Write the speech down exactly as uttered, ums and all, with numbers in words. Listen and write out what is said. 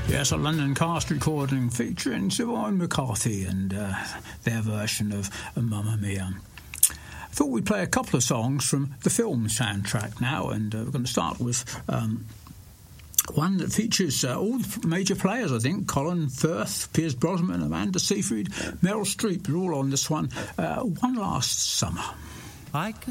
Yes, a London cast recording featuring Siobhan McCarthy and uh, their version of Mamma Mia. I thought we'd play a couple of songs from the film soundtrack now, and uh, we're going to start with um, one that features uh, all the major players, I think. Colin Firth, Pierce Brosnan, Amanda Seyfried, Meryl Streep are all on this one. Uh, One Last Summer. I can